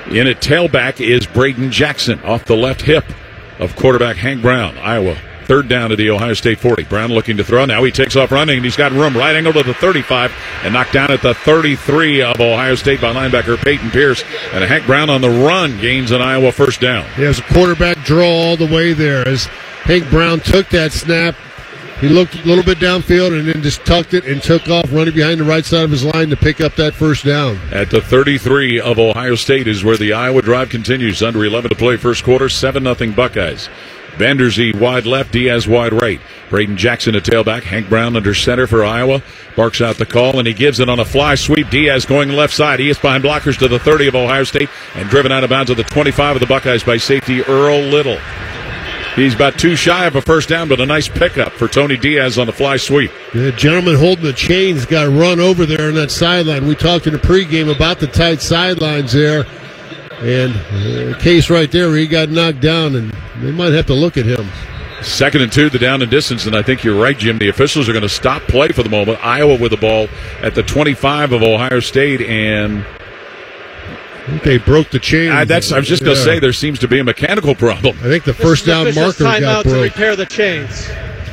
In at tailback is Braden Jackson off the left hip of quarterback Hank Brown. Iowa, third down at the Ohio State 40. Brown looking to throw. Now he takes off running, and he's got room. Right angle to the 35 and knocked down at the 33 of Ohio State by linebacker Peyton Pierce. And Hank Brown on the run gains an Iowa first down. He has a quarterback draw all the way there as Hank Brown took that snap. He looked a little bit downfield and then just tucked it and took off running behind the right side of his line to pick up that first down. At the 33 of Ohio State is where the Iowa drive continues. Under 11 to play first quarter, 7-0 Buckeyes. Vanderzee wide left, Diaz wide right. Braden Jackson a tailback. Hank Brown under center for Iowa. Barks out the call, and he gives it on a fly sweep. Diaz going left side. He is behind blockers to the 30 of Ohio State and driven out of bounds at the 25 of the Buckeyes by safety Earl Little. He's about too shy of a first down, but a nice pickup for Tony Diaz on the fly sweep. The gentleman holding the chains got run over there on that sideline. We talked in the pregame about the tight sidelines there. And a case right there where he got knocked down, and they might have to look at him. 2nd and 2, the down and distance, and I think you're right, Jim. The officials are going to stop play for the moment. Iowa with the ball at the 25 of Ohio State, and I think they broke the chain. I was just going to say there seems to be a mechanical problem. I think the first down marker got broke. To repair the chains.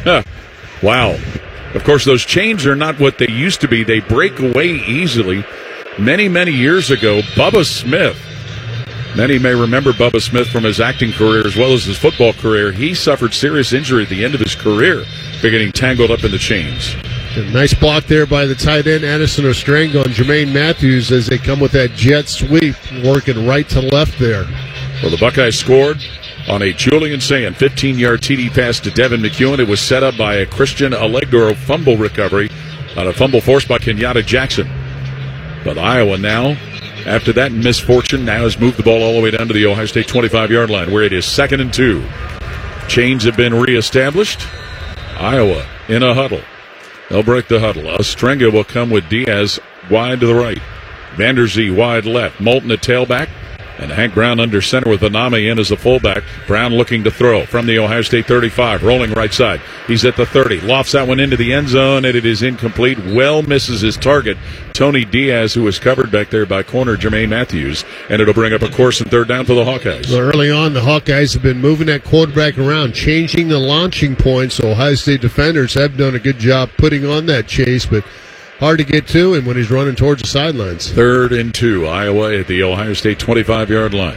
Wow. Of course, those chains are not what they used to be. They break away easily. Many, many years ago, Bubba Smith, many may remember Bubba Smith from his acting career as well as his football career. He suffered serious injury at the end of his career, getting tangled up in the chains. A nice block there by the tight end, Addison Ostrango, and Jermaine Matthews as they come with that jet sweep, working right to left there. Well, the Buckeyes scored on a Julian Sand 15-yard TD pass to Devin McEwen. It was set up by a Christian Allegro fumble recovery on a fumble forced by Kenyatta Jackson. But Iowa now, after that misfortune, now has moved the ball all the way down to the Ohio State 25-yard line, where it is 2nd and 2. Chains have been reestablished. Iowa in a huddle. They'll break the huddle. Ostrenga will come with Diaz wide to the right. Vanderzee wide left. Moulton at tailback. And Hank Brown under center with Vanami in as a fullback. Brown looking to throw from the Ohio State 35, rolling right side. He's at the 30, lofts that one into the end zone, and it is incomplete. Well misses his target, Tony Diaz, who was covered back there by corner Jermaine Matthews, and it'll bring up a course and third down for the Hawkeyes. Well, early on, the Hawkeyes have been moving that quarterback around, changing the launching point, so Ohio State defenders have done a good job putting on that chase, but hard to get to him when he's running towards the sidelines. 3rd and 2, Iowa at the Ohio State 25-yard line.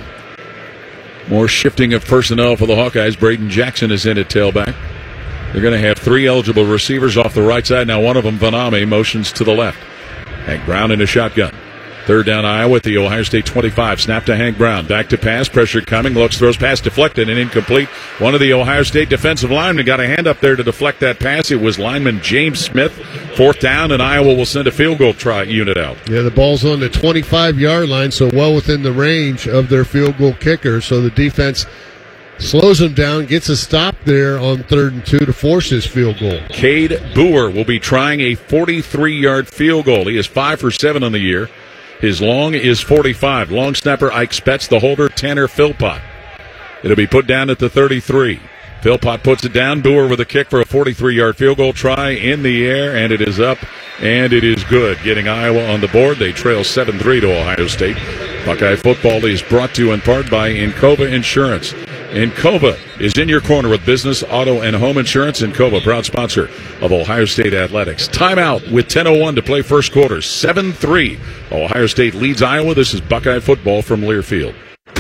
More shifting of personnel for the Hawkeyes. Braden Jackson is in at tailback. They're going to have 3 eligible receivers off the right side. Now one of them, Vanami, motions to the left. Hank Brown in a shotgun. 3rd down, Iowa at the Ohio State 25. Snap to Hank Brown. Back to pass. Pressure coming. Looks, throws pass deflected and incomplete. One of the Ohio State defensive linemen got a hand up there to deflect that pass. It was lineman James Smith. 4th down, and Iowa will send a field goal unit out. Yeah, the ball's on the 25-yard line, so well within the range of their field goal kicker. So the defense slows them down, gets a stop there on 3rd and 2 to force his field goal. Cade Boer will be trying a 43-yard field goal. He is 5 for 7 on the year. His long is 45. Long snapper Ike Spetz, the holder Tanner Philpott. It'll be put down at the 33. Philpott puts it down. Boer with a kick for a 43-yard field goal try in the air, and it is up, and it is good, getting Iowa on the board. They trail 7-3 to Ohio State. Buckeye football is brought to you in part by Encova Insurance. Encova is in your corner with business, auto, and home insurance. Encova, proud sponsor of Ohio State Athletics. Timeout with 10:01 to play first quarter. 7-3. Ohio State leads Iowa. This is Buckeye football from Learfield.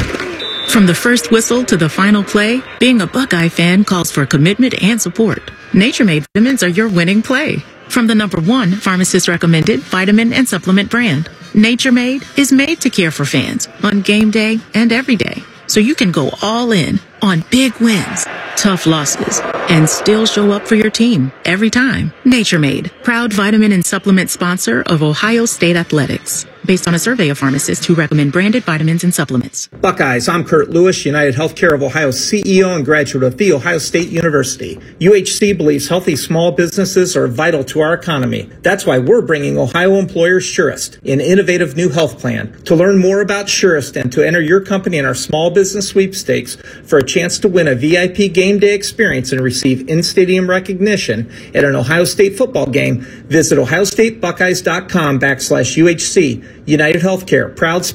From the first whistle to the final play, being a Buckeye fan calls for commitment and support. Nature Made vitamins are your winning play. From the #1 pharmacist recommended vitamin and supplement brand, Nature Made is made to care for fans on game day and every day. So you can go all in on big wins, tough losses, and still show up for your team every time. Nature Made, proud vitamin and supplement sponsor of Ohio State Athletics. Based on a survey of pharmacists who recommend branded vitamins and supplements. Buckeyes, I'm Kurt Lewis, United Healthcare of Ohio CEO and graduate of The Ohio State University. UHC believes healthy small businesses are vital to our economy. That's why we're bringing Ohio employers Surest, an innovative new health plan. To learn more about Surest and to enter your company in our small business sweepstakes for a chance to win a VIP game day experience and receive in-stadium recognition at an Ohio State football game, visit ohiostatebuckeyes.com/UHC. United Healthcare, proud sponsor